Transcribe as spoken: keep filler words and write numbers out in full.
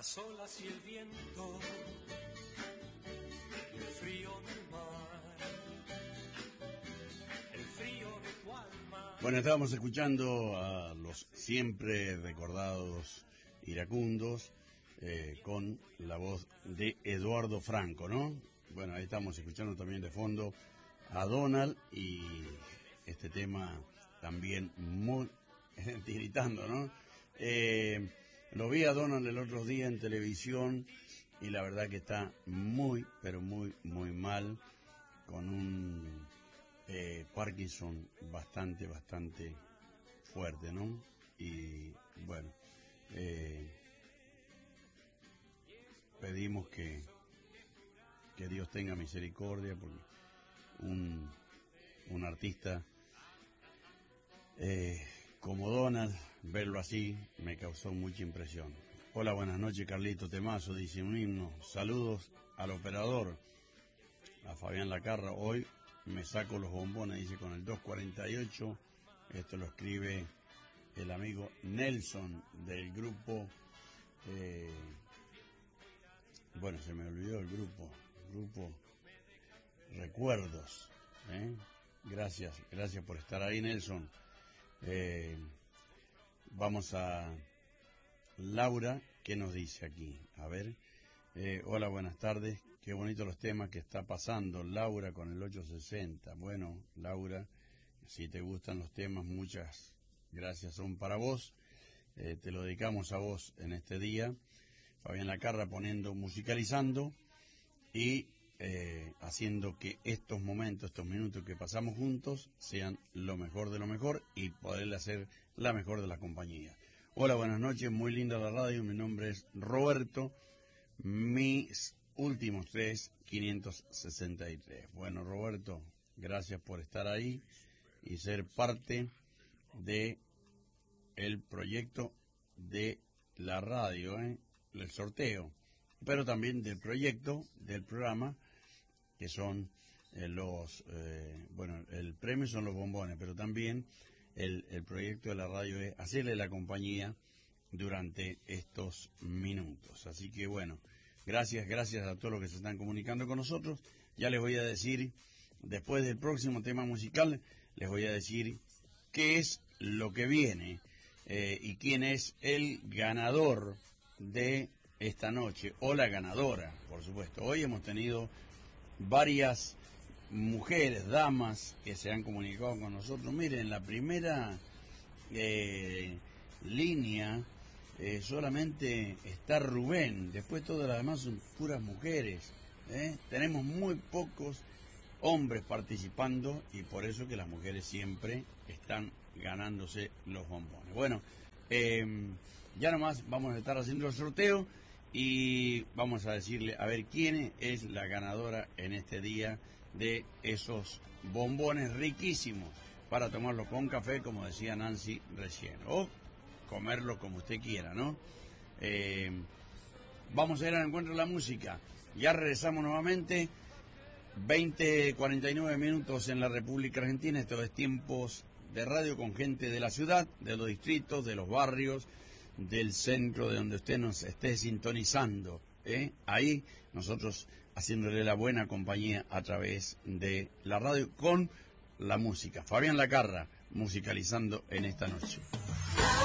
las olas y el viento, el frío del mar, el frío de tu alma. Bueno, estábamos escuchando a los siempre recordados iracundos eh, con la voz de Eduardo Franco, ¿no? Bueno, ahí estamos escuchando también de fondo a Donald y este tema también muy tiritando, ¿no? Eh, lo vi a Donald el otro día en televisión y la verdad que está muy, pero muy, muy mal, con un eh, Parkinson bastante, bastante fuerte, ¿no? Y bueno, eh, pedimos que, que Dios tenga misericordia, porque un, un artista eh, como Donald, verlo así me causó mucha impresión. Hola, buenas noches, Carlito Temazo, dice un himno. Saludos al operador, a Fabián Lacarra. Hoy me saco los bombones, dice, con el dos cuarenta y ocho. Esto lo escribe el amigo Nelson del grupo. Eh, bueno, se me olvidó el grupo. Grupo Recuerdos. ¿eh? Gracias, gracias por estar ahí, Nelson. Eh, vamos a Laura, ¿qué nos dice aquí? A ver, eh, hola, buenas tardes, qué bonitos los temas que está pasando Laura con el ochocientos sesenta. Bueno, Laura, si te gustan los temas, muchas gracias son para vos, eh, te lo dedicamos a vos en este día. Fabián Lacarra poniendo, musicalizando y Eh, haciendo que estos momentos, estos minutos que pasamos juntos sean lo mejor de lo mejor y poderle hacer la mejor de la compañía. Hola, buenas noches, muy linda la radio, mi nombre es Roberto, mis últimos tres, quinientos sesenta y tres. Bueno, Roberto, gracias por estar ahí y ser parte de el proyecto de la radio, ¿eh? el sorteo, pero también del proyecto, del programa, que son eh, los, eh, bueno, el premio son los bombones, pero también el, el proyecto de la radio es hacerle la compañía durante estos minutos. Así que bueno, gracias, gracias a todos los que se están comunicando con nosotros. Ya les voy a decir, después del próximo tema musical, les voy a decir qué es lo que viene eh, y quién es el ganador de esta noche, o la ganadora, por supuesto. Hoy hemos tenido varias mujeres, damas, que se han comunicado con nosotros. Miren, la primera eh, línea eh, solamente está Rubén, después todas las demás son puras mujeres. ¿eh? Tenemos muy pocos hombres participando y por eso que las mujeres siempre están ganándose los bombones. Bueno, eh, ya nomás vamos a estar haciendo el sorteo y vamos a decirle a ver quién es la ganadora en este día de esos bombones riquísimos para tomarlo con café, como decía Nancy recién, o comerlo como usted quiera, ¿no? Eh, vamos a ir al encuentro de la música. Ya regresamos nuevamente. veinte cuarenta y nueve minutos en la República Argentina. Esto es Tiempos de Radio con gente de la ciudad, de los distritos, de los barrios, del centro, de donde usted nos esté sintonizando. ¿eh? Ahí nosotros haciéndole la buena compañía a través de la radio con la música. Fabián Lacarra musicalizando en esta noche.